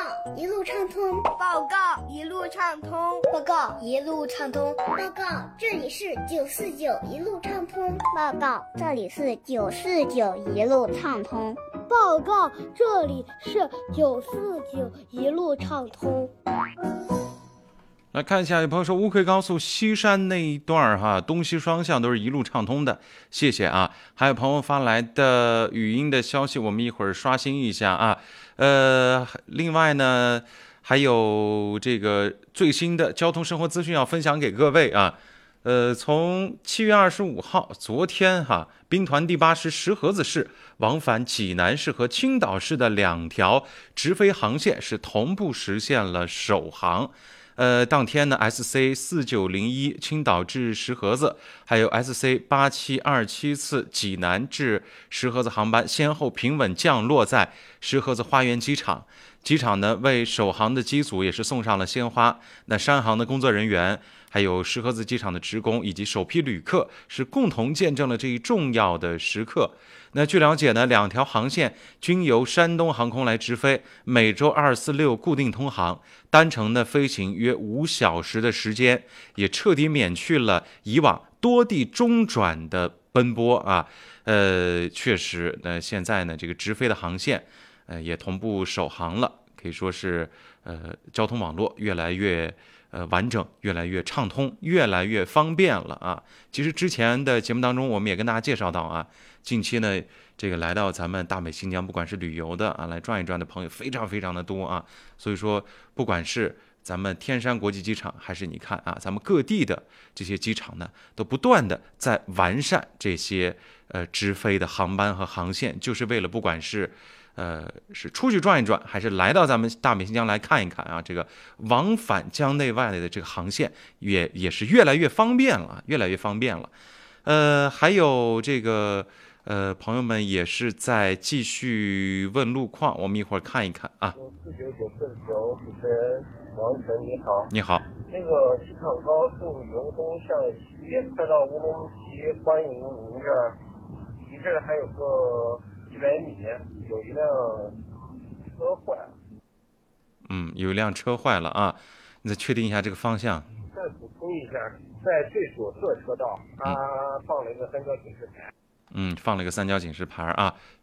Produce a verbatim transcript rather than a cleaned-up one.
一路畅通， 报告一路畅通， 报告一路畅通，报告这里是九四九一路畅通， 报告这里是九四九一路畅通， 报告这里是九四九一路畅通。 来看一下，有朋友说乌奎高速西山那一段哈，东西双向都是一路畅通的，谢谢啊。还有朋友发来的语音的消息，我们一会儿刷新一下啊。呃，另外呢，还有这个最新的交通生活资讯要分享给各位啊。呃，从七月二十五号，昨天哈，兵团第八师石河子市往返济南市和青岛市的两条直飞航线是同步实现了首航。呃，当天呢 ，S C 四九零一青岛至石河子，还有 S C 八七二七次济南至石河子航班先后平稳降落在石河子花园机场。机场呢，为首航的机组也是送上了鲜花。那山航的工作人员，还有石河子机场的职工以及首批旅客，是共同见证了这一重要的时刻。那据了解呢，两条航线均由山东航空来直飞，每周二四六固定通航，单程呢飞行约五小时的时间，也彻底免去了以往多地中转的奔波啊。呃，确实，那现在呢，这个直飞的航线，呃，也同步首航了，可以说是呃交通网络越来越。呃，完整，越来越畅通，越来越方便了啊！其实之前的节目当中，我们也跟大家介绍到啊，近期呢，这个来到咱们大美新疆，不管是旅游的啊，来转一转的朋友非常非常的多啊。所以说，不管是咱们天山国际机场，还是你看啊，咱们各地的这些机场呢，都不断的在完善这些呃直飞的航班和航线，就是为了不管是。呃，是出去转一转，还是来到咱们大美新疆来看一看啊？这个往返疆内外的这个航线也也是越来越方便了，越来越方便了。呃，还有这个呃，朋友们也是在继续问路况，我们一会儿看一看啊。 四九九四九，主持人王晨，你好。 你好。 那个西昌高速由东向西，快到乌鲁木齐，欢迎您这儿，离这儿还有个。一百米有一辆车坏了， 嗯，有一辆车坏了啊，你再确定一下这个方向。 再补充一下，在最左侧车道，它放了一个三角警示牌。 嗯，放了一个三角警示牌啊，